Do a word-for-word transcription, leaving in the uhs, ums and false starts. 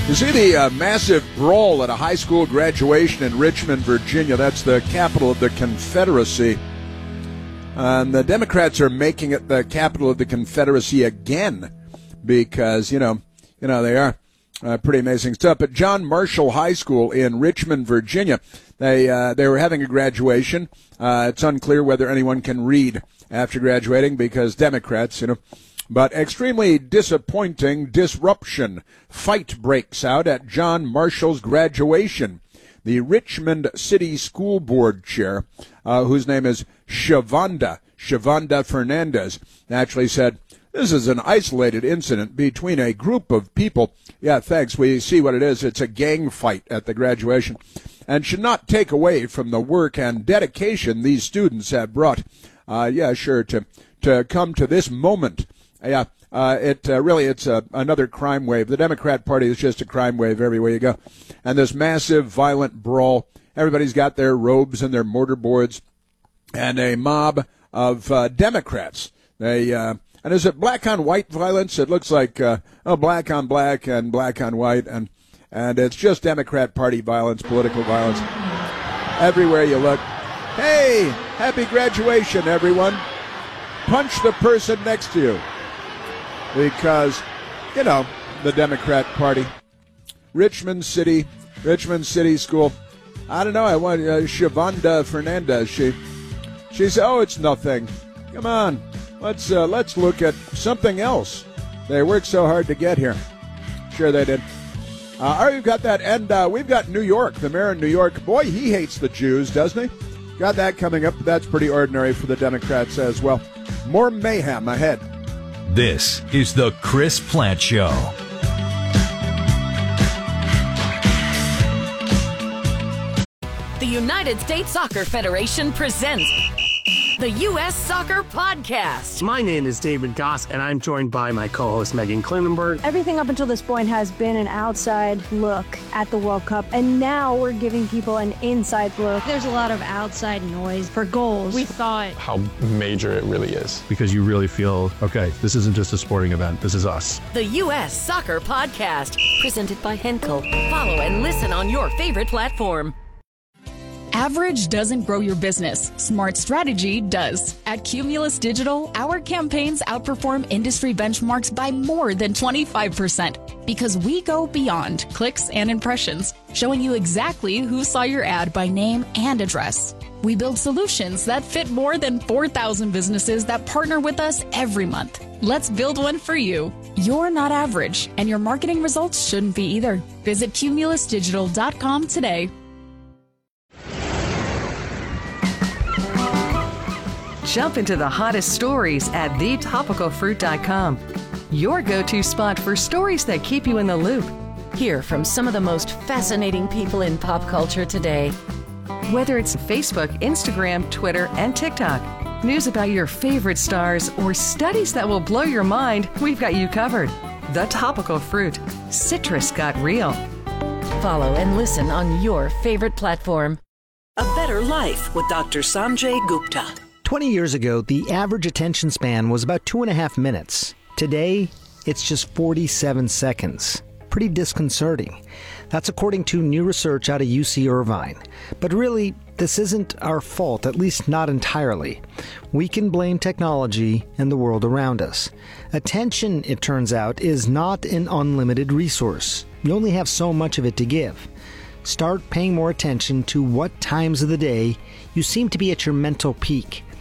You see the uh, massive brawl at a high school graduation in Richmond, Virginia. That's the capital of the Confederacy. And the Democrats are making it the capital of the Confederacy again because, you know, you know they are uh, pretty amazing stuff. At John Marshall High School in Richmond, Virginia, they uh, they were having a graduation. Uh, it's unclear whether anyone can read after graduating because Democrats, you know. But extremely disappointing disruption. Fight breaks out at John Marshall's graduation. The Richmond City School Board chair, uh, whose name is Shavonda, Shavonda Fernandez, actually said, this is an isolated incident between a group of people. Yeah, thanks. We see what it is. It's a gang fight at the graduation and should not take away from the work and dedication these students have brought. Uh, yeah, sure, to, to come to this moment. Yeah, uh, it uh, really, it's uh, another crime wave. The Democrat Party is just a crime wave everywhere you go. And this massive, violent brawl, everybody's got their robes and their mortarboards, and a mob of uh, Democrats. They uh, and is it black on white violence? It looks like uh, oh, black on black and black on white, and and it's just Democrat Party violence, political violence, everywhere you look. Hey, happy graduation, everyone! Punch the person next to you. Because, you know, the Democrat Party, Richmond City, Richmond City School. I don't know. I want uh, Shavonda Fernandez. She, she said, "Oh, it's nothing. Come on, let's uh, let's look at something else." They worked so hard to get here. Sure, they did. Uh, all right, we've got that, and uh, we've got New York. The mayor in New York. Boy, he hates the Jews, doesn't he? Got that coming up. That's pretty ordinary for the Democrats as well. More mayhem ahead. This is the Chris Plante Show. The United States Soccer Federation presents the U S Soccer Podcast. My name is David Goss, and I'm joined by my co-host Megan Klinenberg. Everything up until this point has been an outside look at the World Cup, and now we're giving people an inside look. There's a lot of outside noise for goals. We thought how major it really is. Because you really feel, okay, this isn't just a sporting event, this is us. The U S Soccer Podcast, presented by Henkel. Follow and listen on your favorite platform. Average doesn't grow your business. Smart strategy does. At Cumulus Digital, our campaigns outperform industry benchmarks by more than twenty-five percent because we go beyond clicks and impressions, showing you exactly who saw your ad by name and address. We build solutions that fit more than four thousand businesses that partner with us every month. Let's build one for you. You're not average, and your marketing results shouldn't be either. Visit cumulus digital dot com today. Jump into the hottest stories at the topical fruit dot com. Your go-to spot for stories that keep you in the loop. Hear from some of the most fascinating people in pop culture today. Whether it's Facebook, Instagram, Twitter, and TikTok, news about your favorite stars, or studies that will blow your mind, we've got you covered. The Topical Fruit. Citrus got real. Follow and listen on your favorite platform. A Better Life with Doctor Sanjay Gupta. twenty years ago, the average attention span was about two and a half minutes. Today, it's just forty-seven seconds. Pretty disconcerting. That's according to new research out of U C Irvine. But really, this isn't our fault, at least not entirely. We can blame technology and the world around us. Attention, it turns out, is not an unlimited resource. You only have so much of it to give. Start paying more attention to what times of the day you seem to be at your mental peak.